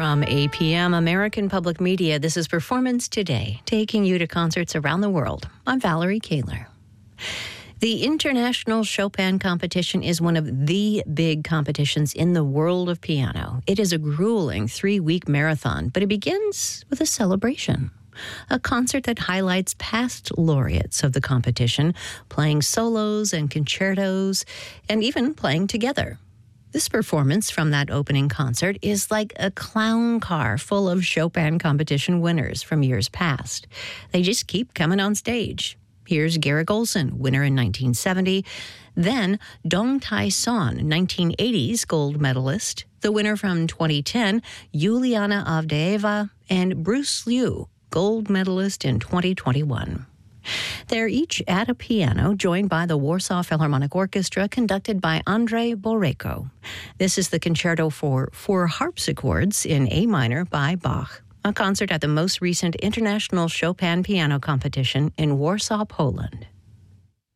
From APM, American Public Media, this is Performance Today, taking you to concerts around the world. I'm Valerie Kaler. The International Chopin Competition is one of the big competitions in the world of piano. It is a grueling 3-week marathon, but it begins with a celebration. A concert that highlights past laureates of the competition, playing solos and concertos, and even playing together. This performance from that opening concert is like a clown car full of Chopin competition winners from years past. They just keep coming on stage. Here's Garrick Olson, winner in 1970. Then Dong Tai-son, 1980s gold medalist. The winner from 2010, Yuliana Avdeeva, and Bruce Liu, gold medalist in 2021. They're each at a piano, joined by the Warsaw Philharmonic Orchestra, conducted by Andrei Boreyko. This is the concerto for 4 harpsichords in A minor by Bach, a concert at the most recent International Chopin Piano Competition in Warsaw, Poland.